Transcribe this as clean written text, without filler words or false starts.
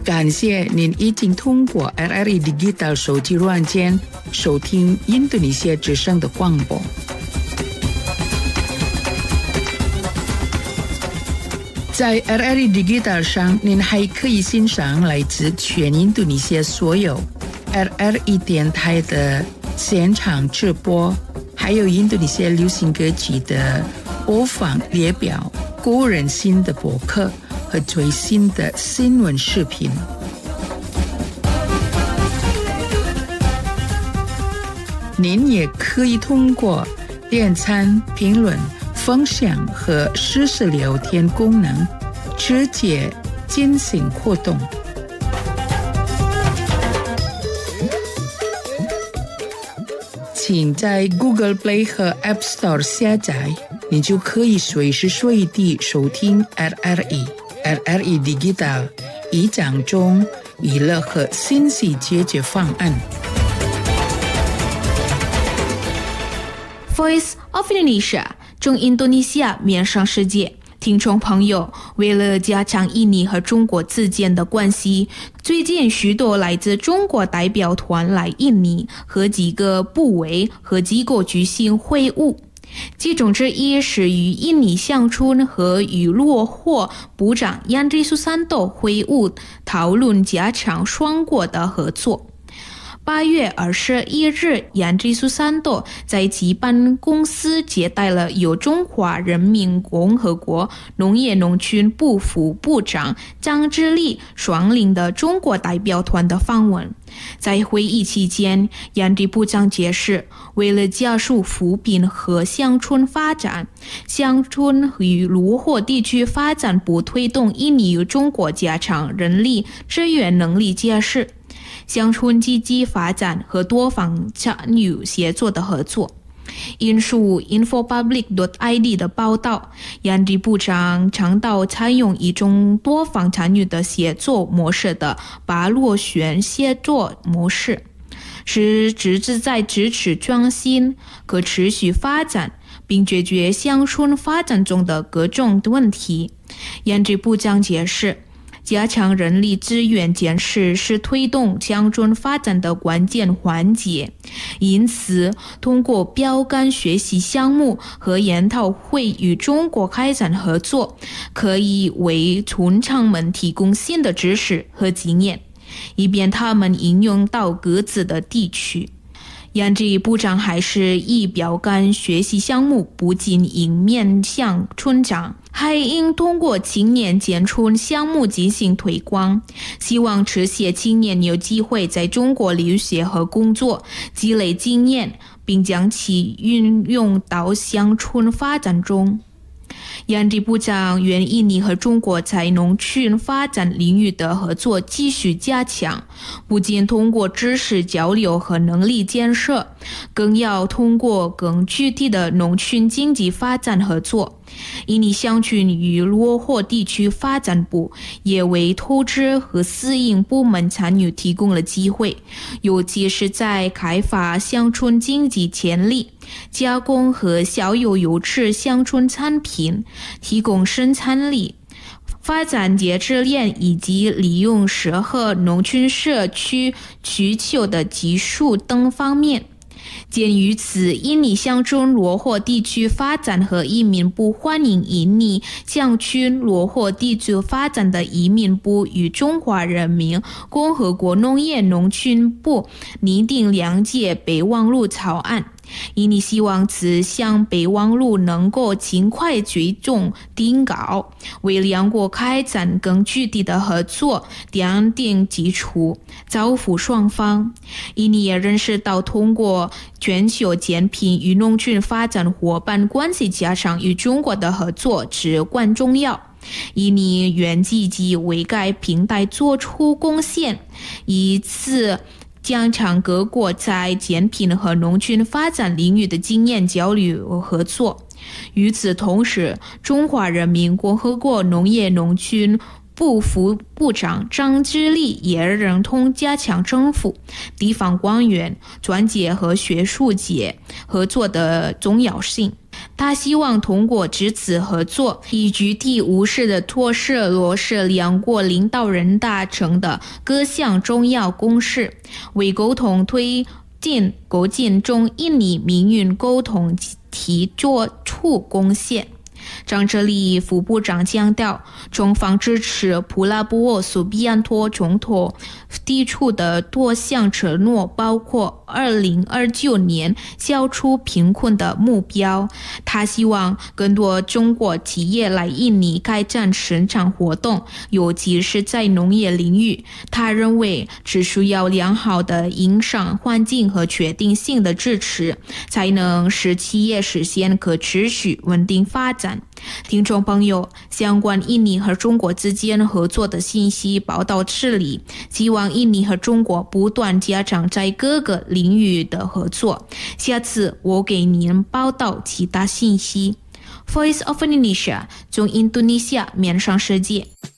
感谢您已经通过 RRI Digital 手机软件收听印度尼西亚之声的广播。在 RRI Digital 上，您还可以欣赏来自全印度尼西亚所有 RRI 电台的现场直播，还有印度尼西亚流行歌曲的播放列表、个人新的播客和最新的新闻视频。您也可以通过点赞、评论、分享和实时聊天功能直接进行互动。请在 Google Play 和 App Store 下载，你就可以随时随地收听 RRI Digital 以讲中娱乐和信息解决方案。 Voice of Indonesia 中印度尼西亚面向世界。听众朋友，为了加强印尼和中国之间的关系，最近许多来自中国代表团来印尼，和几个部委和机构举行会晤。其中之一是与印尼乡村和与落货部长Yandri Susanto会晤，讨论加强双国的合作。8月21日，Yandri Susanto在其办公室接待了由中华人民共和国农业农村部副部长张之力率领的中国代表团的访问。在会议期间，Yandri部长解释，为了加速扶贫和乡村发展，乡村与落货地区发展部推动印尼与中国加强人力资源能力建设、乡村经济发展和多方参与协作的合作。引述 infopublic.id 的报道，Yandri部长倡导采用一种多方参与的协作模式的巴洛旋协作模式，是旨在支持创新、可持续发展，并解决乡村发展中的各种问题。Yandri部长解释，加强人力资源建设是推动乡村发展的关键环节，因此通过标杆学习项目和研讨会与中国开展合作，可以为村长们提供新的知识和经验，以便他们应用到各自的地区。Yandri部长还是以标杆学习项目不仅应面向村长，还应通过青年建村项目进行推广，希望这些青年有机会在中国留学和工作，积累经验，并将其运用到乡村发展中。Yandri部长愿印尼和中国在农村发展领域的合作继续加强，不仅通过知识交流和能力建设，更要通过更具体的农村经济发展合作。印尼乡村与落货地区发展部也为投资和私营部门参与提供了机会，尤其是在开发乡村经济潜力、加工和销售优质乡村产品、提供生产力、发展节制链以及利用适合农村社区需求的技术等方面。鉴于此，印尼乡村落货地区发展和移民部欢迎印尼乡村落货地区发展的移民部与中华人民共和国农业农村部拟定两届备忘录草案。印尼希望此项备忘录能够尽快最终定稿，为两国开展更具体的合作奠定基础，造福双方。印尼也认识到通过全球减贫与农村发展伙伴关系加强与中国的合作至关重要。印尼愿积极为该平台做出贡献，以此加强各国在减贫和农村发展领域的经验交流和合作。与此同时，中华人民共和国农业农村部副部长张之力也认同加强政府、地方官员、专家和学术界合作的重要性。 他希望通过这次合作，以具体务实的措施落实两国领导人达成的各项重要共识，为沟通推进构建中印尼命运沟通体做出贡献。张哲礼副部长强调，中方支持普拉布沃苏比安托总统提出的多项承诺，包括2029年消除贫困的目标。他希望更多中国企业来印尼开展生产活动，尤其是在农业领域。他认为只需要良好的营商环境和确定性的支持，才能使企业实现可持续稳定发展。听众朋友，相关印尼和中国之间合作的信息报道这里，希望印尼和中国不断加强在各个领域的合作。下次我给您报道其他信息。Voice of Indonesia， 从印度尼西亚面向世界。